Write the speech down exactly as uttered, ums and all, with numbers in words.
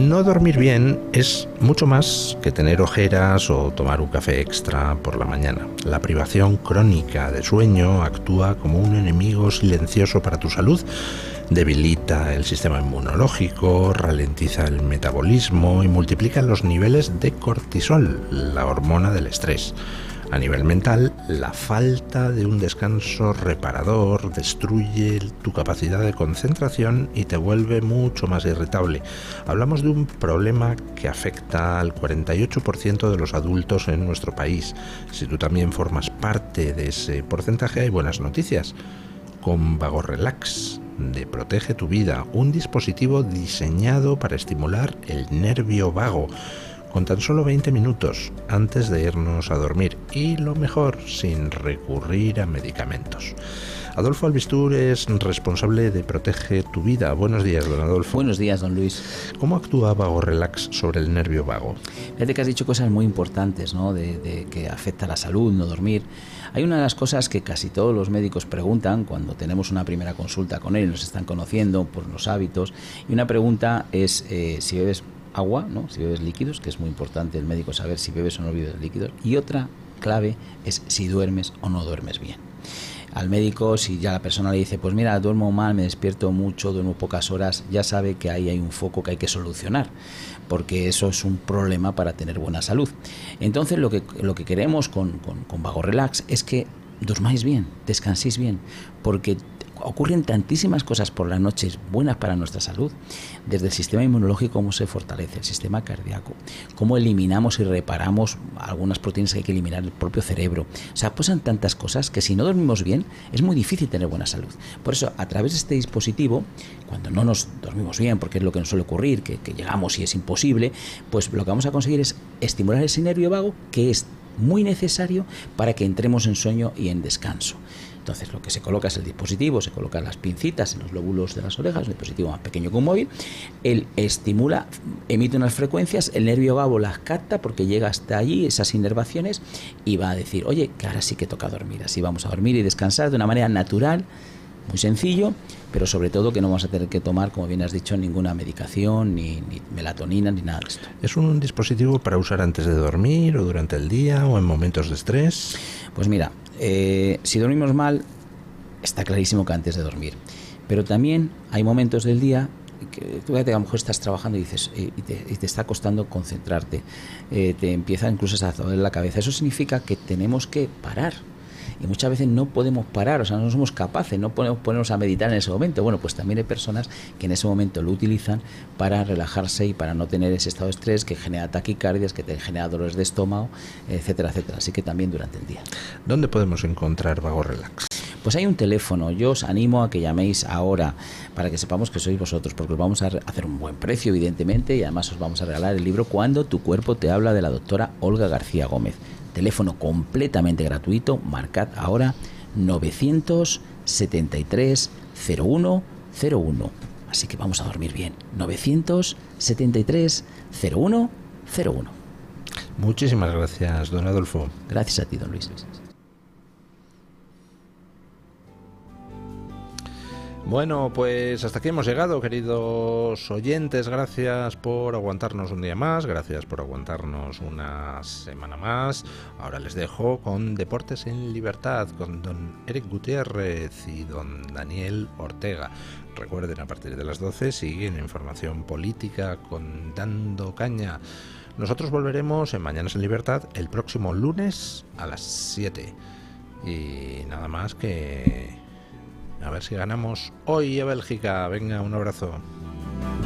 No dormir bien es mucho más que tener ojeras o tomar un café extra por la mañana. La privación crónica de sueño actúa como un enemigo silencioso para tu salud. Debilita el sistema inmunológico, ralentiza el metabolismo y multiplica los niveles de cortisol, la hormona del estrés. A nivel mental, la falta de un descanso reparador destruye tu capacidad de concentración y te vuelve mucho más irritable. Hablamos de un problema que afecta al cuarenta y ocho por ciento de los adultos en nuestro país. Si tú también formas parte de ese porcentaje, hay buenas noticias. Con VagoRelax de Protege tu Vida, un dispositivo diseñado para estimular el nervio vago, con tan solo veinte minutos antes de irnos a dormir, y lo mejor, sin recurrir a medicamentos. Adolfo Albistur es responsable de Protege tu Vida. Buenos días, don Adolfo. Buenos días, don Luis. ¿Cómo actúa VagoRelax sobre el nervio vago? Fíjate que has dicho cosas muy importantes, ¿no? De, de que afecta a la salud, no dormir. Hay una de las cosas que casi todos los médicos preguntan cuando tenemos una primera consulta con él, nos están conociendo por los hábitos, y una pregunta es eh, si bebes agua, ¿no? Si bebes líquidos, que es muy importante el médico saber si bebes o no bebes líquidos, y otra clave es si duermes o no duermes bien. Al médico, si ya la persona le dice, pues mira, duermo mal, me despierto mucho, duermo pocas horas, ya sabe que ahí hay un foco que hay que solucionar, porque eso es un problema para tener buena salud. Entonces lo que, lo que queremos con, con, con VagoRelax es que durmáis bien, descanséis bien, porque ocurren tantísimas cosas por las noches buenas para nuestra salud, desde el sistema inmunológico, cómo se fortalece, el sistema cardíaco, cómo eliminamos y reparamos algunas proteínas que hay que eliminar del propio cerebro. O sea, pasan tantas cosas que si no dormimos bien es muy difícil tener buena salud. Por eso, a través de este dispositivo, cuando no nos dormimos bien, porque es lo que nos suele ocurrir, que, que llegamos y es imposible, pues lo que vamos a conseguir es estimular ese nervio vago, que es muy necesario para que entremos en sueño y en descanso. Entonces lo que se coloca es el dispositivo, se colocan las pincitas en los lóbulos de las orejas, un dispositivo más pequeño que un móvil. Él estimula, emite unas frecuencias, el nervio vago las capta porque llega hasta allí, esas inervaciones, y va a decir, oye, que ahora sí que toca dormir. Así vamos a dormir y descansar de una manera natural, muy sencillo, pero sobre todo que no vamos a tener que tomar, como bien has dicho, ninguna medicación, ni, ni melatonina, ni nada de esto. ¿Es un dispositivo para usar antes de dormir o durante el día o en momentos de estrés? Pues mira, eh, si dormimos mal, está clarísimo que antes de dormir. Pero también hay momentos del día que tú a lo mejor estás trabajando y dices y te, y te está costando concentrarte, eh, te empieza incluso a doler la cabeza. Eso significa que tenemos que parar. Y muchas veces no podemos parar, o sea, no somos capaces, no podemos ponernos a meditar en ese momento. Bueno, pues también hay personas que en ese momento lo utilizan para relajarse y para no tener ese estado de estrés que genera taquicardias, que te genera dolores de estómago, etcétera, etcétera. Así que también durante el día. ¿Dónde podemos encontrar VagoRelax? Pues hay un teléfono, yo os animo a que llaméis ahora para que sepamos que sois vosotros, porque os vamos a hacer un buen precio, evidentemente, y además os vamos a regalar el libro Cuando tu cuerpo te habla, de la doctora Olga García Gómez. Teléfono completamente gratuito, marcad ahora novecientos setenta y tres cero uno cero uno. Así que vamos a dormir bien. novecientos setenta y tres cero uno cero uno. Muchísimas gracias, don Adolfo. Gracias a ti, don Luis. Bueno, pues hasta aquí hemos llegado, queridos oyentes. Gracias por aguantarnos un día más, gracias por aguantarnos una semana más. Ahora les dejo con Deportes en Libertad, con don Eric Gutiérrez y don Daniel Ortega. Recuerden, a partir de las doce siguen información política con Dando Caña. Nosotros volveremos en Mañanas en Libertad el próximo lunes a las siete. Y nada más que... a ver si ganamos hoy a Bélgica. Venga, un abrazo.